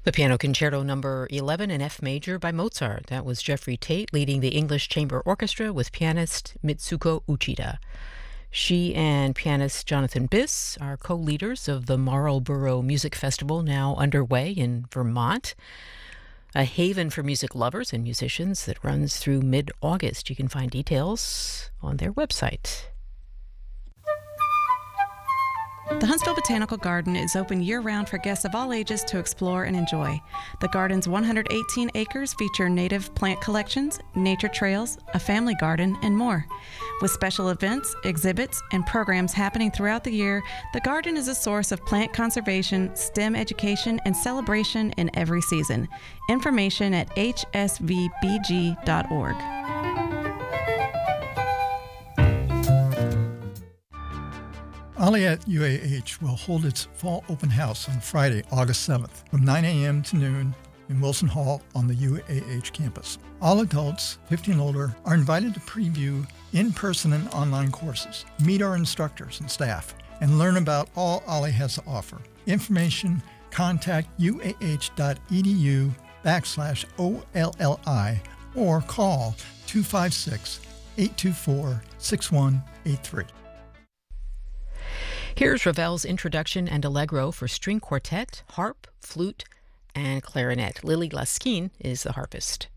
The Piano Concerto Number 11 in F Major by Mozart. That was Jeffrey Tate leading the English Chamber Orchestra with pianist Mitsuko Uchida. She and pianist Jonathan Biss are co-leaders of the Marlborough Music Festival, now underway in Vermont, a haven for music lovers and musicians that runs through mid-August. You can find details on their website. The Huntsville Botanical Garden is open year-round for guests of all ages to explore and enjoy. The garden's 118 acres feature native plant collections, nature trails, a family garden, and more. With special events, exhibits, and programs happening throughout the year, the garden is a source of plant conservation, STEM education, and celebration in every season. Information at hsvbg.org. Aliat UAH will hold its fall open house on Friday, August 7th from 9 a.m. to noon in Wilson Hall on the UAH campus. All adults 15 and older are invited to preview in-person and online courses, meet our instructors and staff, and learn about all Ali has to offer. Information, contact uah.edu/OLLI or call 256-824-6183. Here's Ravel's introduction and allegro for string quartet, harp, flute, and clarinet. Lily Laskin is the harpist.